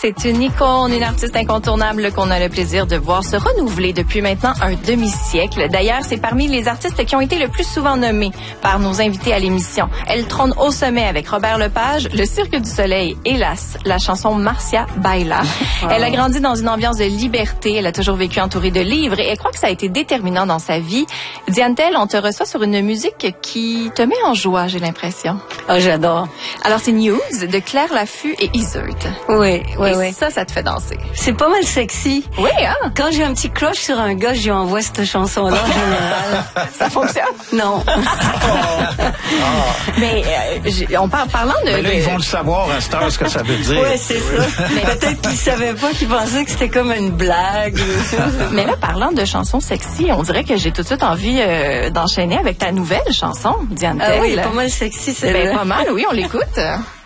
C'est une icône, une artiste incontournable qu'on a le plaisir de voir se renouveler depuis maintenant un demi-siècle. D'ailleurs, c'est parmi les artistes qui ont été le plus souvent nommés par nos invités à l'émission. Elle trône au sommet avec Robert Lepage, le Cirque du Soleil et la chanson Marcia Baila. Wow. Elle a grandi dans une ambiance de liberté. Elle a toujours vécu entourée de livres et elle croit que ça a été déterminant dans sa vie. Diane Tell, on te reçoit sur une musique qui te met en joie, j'ai l'impression. Oh, j'adore. Alors, c'est News de Claire Laffut et Iseult. Oui. Ça te fait danser. C'est pas mal sexy. Oui, hein? Quand j'ai un petit crush sur un gars, je lui envoie cette chanson-là en général. Ça fonctionne? Non. Mais parlant de... Mais là, ils vont le savoir à cette heure ce que ça veut dire. Oui, c'est ça. Mais peut-être qu'ils savaient pas, qu'ils pensaient que c'était comme une blague. Mais là, parlant de chansons sexy, on dirait que j'ai tout de suite envie d'enchaîner avec ta nouvelle chanson, Diane Tell. Ah oui, pas mal sexy, celle-là. Ben, pas mal, oui, on l'écoute.